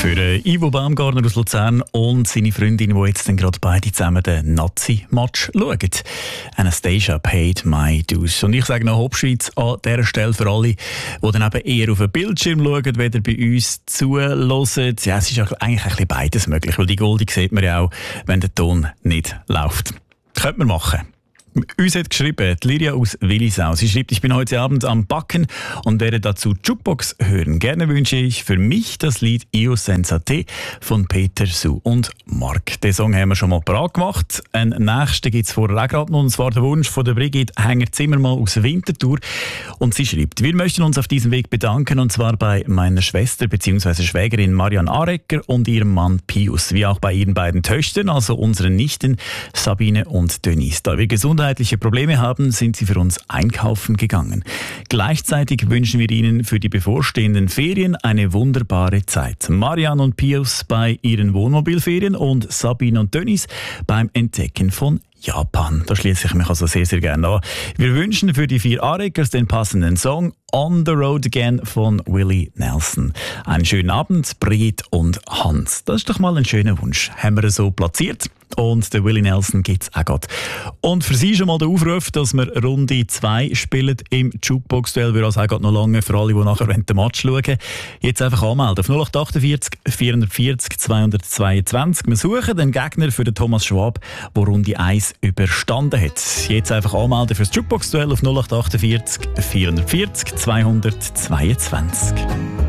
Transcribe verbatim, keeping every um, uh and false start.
Für äh, Ivo Baumgartner aus Luzern und seine Freundin, die jetzt dann gerade beide zusammen den Nazi-Match schauen. Anastasia paid my dues. Und ich sage noch Hauptschweiz an dieser Stelle für alle, die dann eben eher auf den Bildschirm schauen, weder bei uns zuhören. Ja, es ist eigentlich ein bisschen beides möglich, weil die Goldie sieht man ja auch, wenn der Ton nicht läuft. Könnte man machen. Uns hat geschrieben, die Liria aus Willisau. Sie schreibt, ich bin heute Abend am Backen und werde dazu Jukebox hören. Gerne wünsche ich für mich das Lied Io Senza Te von Peter, Sue und Mark. Den Song haben wir schon mal parat gemacht. Ein nächsten gibt es vorher auch gerade noch, und zwar der Wunsch von der Brigitte Hänger-Zimmermann aus Winterthur. Und sie schreibt, wir möchten uns auf diesem Weg bedanken, und zwar bei meiner Schwester bzw. Schwägerin Marianne Arecker und ihrem Mann Pius, wie auch bei ihren beiden Töchtern, also unseren Nichten Sabine und Denise. Da wir gesundheitliche Probleme haben, sind sie für uns einkaufen gegangen. Gleichzeitig wünschen wir ihnen für die bevorstehenden Ferien eine wunderbare Zeit. Marianne und Pius bei ihren Wohnmobilferien und Sabine und Denise beim Entdecken von Japan. Da schließe ich mich also sehr, sehr gerne an. Wir wünschen für die vier Areckers den passenden Song On the Road Again von Willie Nelson. Einen schönen Abend, Brigitte und Hans. Das ist doch mal ein schöner Wunsch. Haben wir so platziert. Und den Willie Nelson gibt es auch gerade. Und für Sie schon mal der Aufruf, dass wir Runde zwei spielen im Jukebox-Duell. Wir also auch gerade noch lange für alle, die nachher den Match schauen. Jetzt einfach anmelden auf null acht achtundvierzig vierhundertvierzig zweihundertzweiundzwanzig. Wir suchen den Gegner für den Thomas Schwab, der Runde eins überstanden hat. Jetzt einfach anmelden für das Jukebox-Duell auf null acht achtundvierzig vierhundertvierzig zweihundertzweiundzwanzig.